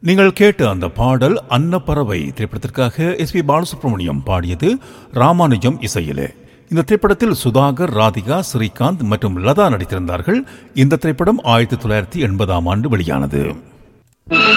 நீங்கள் கேட்ட அந்த பாடல் அன்னப்பறவை திரைப்படத்திற்காக எஸ்.பி. பாலசுப்ரமணியம் பாடியது ராமானுஜம் இசையிலே. இந்த திரைப்படத்தில் சுதாகர், ராதிகா, ஸ்ரீகாந்த் மற்றும் லதா நடித்திருந்தார்கள். இந்த திரைப்படம் 1980 வெளியானது.